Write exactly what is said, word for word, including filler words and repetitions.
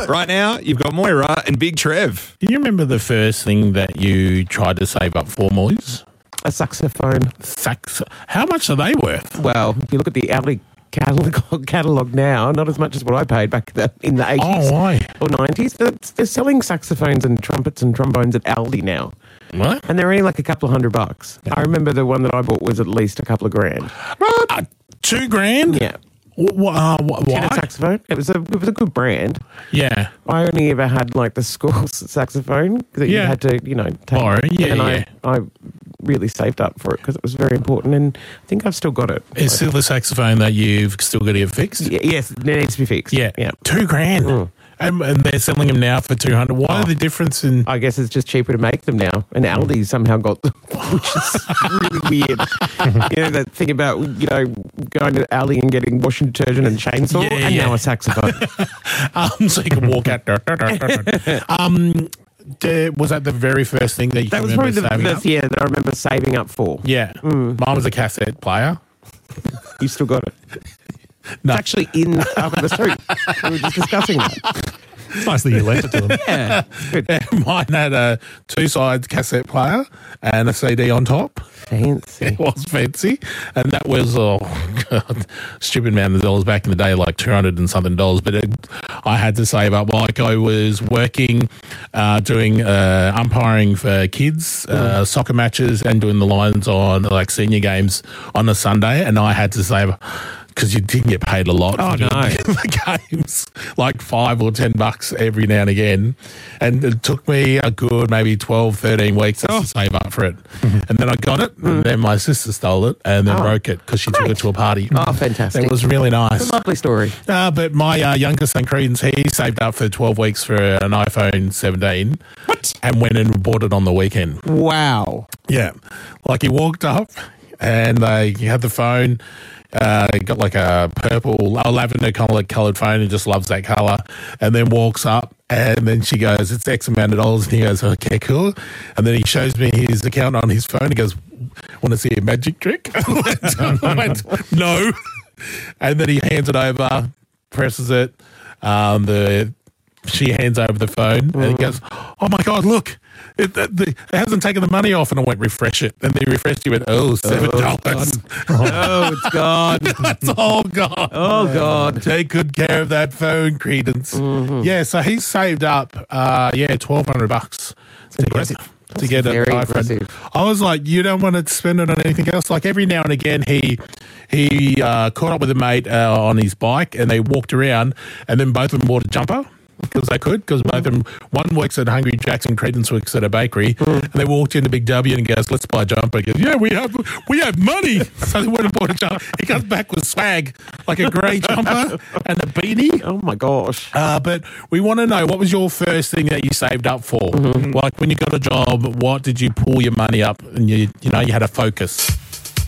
Right now, you've got Moira and Big Trev. Do you remember the first thing that you tried to save up for, Moise? A saxophone. Sax. How much are they worth? Well, if you look at the Audi catalog, catalog now, not as much as what I paid back then in the eighties Oh, why? or nineties. They're, they're selling saxophones and trumpets and trombones at Aldi now. What? And they're only like a couple of hundred bucks. I remember the one that I bought was at least a couple of grand. Uh, two grand? Yeah. Wh- wh- uh, wh- Tenor why? saxophone. It was a it was a good brand. Yeah. I only ever had like the school saxophone that you Yeah. had to, you know, take. Borrow, yeah, and yeah. I, I really saved up for it because it was very important, and I think I've still got it. It's still the saxophone that you've still got to get fixed? Y- yes, it needs to be fixed. Yeah. yeah. Two grand. Mm. And, and they're selling them now for two hundred. Why Oh. the difference in... I guess it's just cheaper to make them now, and Aldi somehow got them, which is really weird. You know that thing about you know going to Aldi and getting washing detergent and chainsaw, Yeah, and yeah. now a saxophone. Um, so you can walk out. um, the- was that the very first thing that you That was remember probably the saving first up? year that I remember saving up for. Yeah. Mine was a cassette player. You still got it. No. It's actually in up in the street. We were just discussing that. It's nice that you lent it to them. Yeah, good. Mine had a two-side cassette player and a C D on top. Fancy. It was fancy. And that was, oh, God, stupid amount of dollars back in the day, like two hundred and something dollars. But it, I had to save up. Like I was working, uh, doing uh, umpiring for kids, uh, soccer matches and doing the lines on like senior games on a Sunday. And I had to save because you didn't get paid a lot Oh, for no. the games, like five or ten bucks every now and again. And it took me a good maybe twelve, thirteen weeks just to save up for it. And then I got it, and then my sister stole it and then Oh, broke it because she took it to a party. Oh, fantastic. It was really nice. It's a lovely story. Uh, but my uh, youngest son, Credence, he saved up for twelve weeks for an iPhone seventeen. What? And went and bought it on the weekend. Wow. Yeah. Like he walked up and they he had the phone. Uh, he got like a purple, a lavender coloured coloured phone. He just loves that colour. And then walks up and then she goes, it's X amount of dollars. And he goes, okay, cool. And then he shows me his account on his phone. He goes, want to see a magic trick? I went, no. And then he hands it over, presses it. Um, the She hands over the phone and he goes, oh my God, look. It, the, the, it hasn't taken the money off, and I went refresh it, and they refreshed. You went, oh, seven dollars. Oh, it's gone. That's all gone. Oh, God. Take good care of that phone, Credence. Mm-hmm. Yeah, so he saved up, uh, yeah, twelve hundred bucks to impressive. get to get an very iPhone. impressive. I was like, you don't want to spend it on anything else. Like every now and again, he he uh, caught up with a mate uh, on his bike, and they walked around, and then both of them bought a jumper. Because they could, because both of them, one works at Hungry Jack's and Credence works at a bakery, and they walked into Big W and goes, let's buy a jumper. He goes, yeah, we have we have money. So they went and bought a jumper. He comes back with swag, like a grey jumper and a beanie. Oh, my gosh. Uh, but we want to know, what was your first thing that you saved up for? Like when you got a job, what did you pull your money up and you, you know, you had a focus?